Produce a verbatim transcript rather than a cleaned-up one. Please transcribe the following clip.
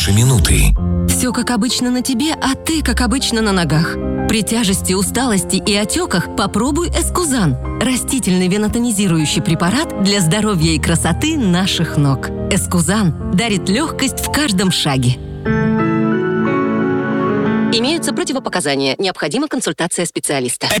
ваши минуты. Все как обычно на тебе, а ты как обычно на ногах. При тяжести, усталости и отеках попробуй Эскузан. Растительный венотонизирующий препарат для здоровья и красоты наших ног. Эскузан дарит легкость в каждом шаге. Имеются противопоказания. Необходима консультация специалиста.